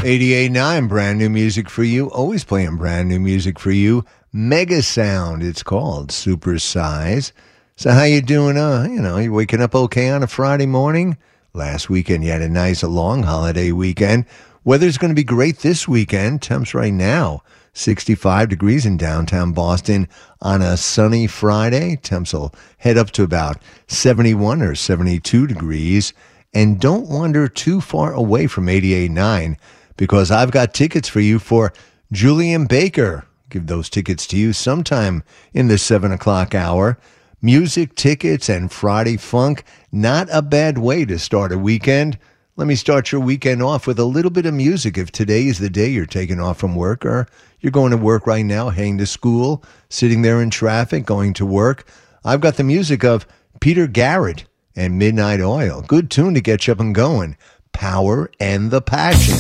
88.9, brand new music for you. Always playing brand new music for you. Mega Sound, it's called. Super Size. So how you doing? You waking up okay on a Friday morning? Last weekend you had a nice long holiday weekend. Weather's going to be great this weekend. Temps right now, 65 degrees in downtown Boston on a sunny Friday. Temps will head up to about 71 or 72 degrees. And don't wander too far away from 88.9 because I've got tickets for you for Julian Baker. Give those tickets to you sometime in the 7 o'clock hour. Music, tickets, and Friday funk. Not a bad way to start a weekend. Let me start your weekend off with a little bit of music. If today is the day you're taking off from work or you're going to work right now, heading to school, sitting there in traffic, going to work, I've got the music of Peter Garrett and Midnight Oil. Good tune to get you up and going. Power and the Passion.